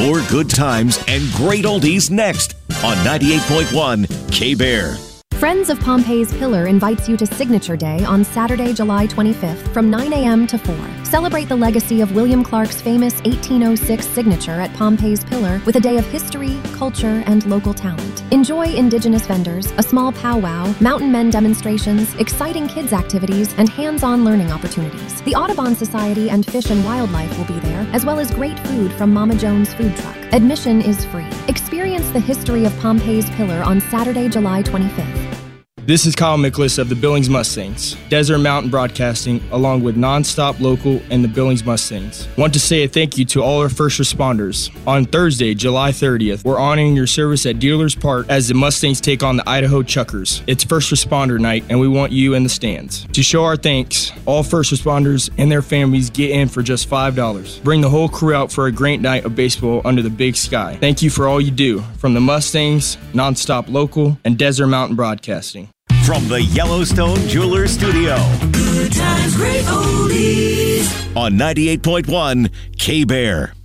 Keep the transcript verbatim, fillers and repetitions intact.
More good times and great oldies next on ninety-eight point one K-Bear. Friends of Pompey's Pillar invites you to Signature Day on Saturday, July twenty-fifth from nine a.m. to four. Celebrate the legacy of William Clark's famous eighteen oh six signature at Pompey's Pillar with a day of history, culture, and local talent. Enjoy indigenous vendors, a small powwow, mountain men demonstrations, exciting kids activities, and hands-on learning opportunities. The Audubon Society and Fish and Wildlife will be there, as well as great food from Mama Jones Food Truck. Admission is free. Experience the history of Pompey's Pillar on Saturday, July twenty-fifth. This is Kyle Miklas of the Billings Mustangs, Desert Mountain Broadcasting, along with Nonstop Local and the Billings Mustangs. Want to say a thank you to all our first responders. On Thursday, July thirtieth, we're honoring your service at Dealers Park as the Mustangs take on the Idaho Chuckers. It's First Responder Night, and we want you in the stands. To show our thanks, all first responders and their families get in for just five dollars. Bring the whole crew out for a great night of baseball under the big sky. Thank you for all you do, from the Mustangs, Nonstop Local, and Desert Mountain Broadcasting. From the Yellowstone Jewelers Studio. Good times, great oldies. On ninety-eight point one K-Bear.